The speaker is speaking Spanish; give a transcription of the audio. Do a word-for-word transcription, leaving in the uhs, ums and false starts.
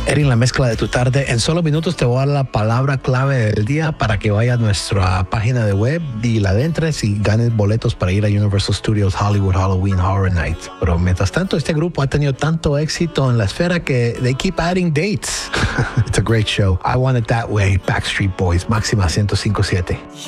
Erin, la mezcla de tu tarde. En solo minutos te voy a dar la palabra clave del día para que vayas a nuestra página de web y la adentres y ganes boletos para ir a Universal Studios Hollywood Halloween Horror Nights. Pero mientras tanto, este grupo ha tenido tanto éxito en la esfera que they keep adding dates. It's a great show. I Want It That Way, Backstreet Boys, Máxima ciento cinco punto siete.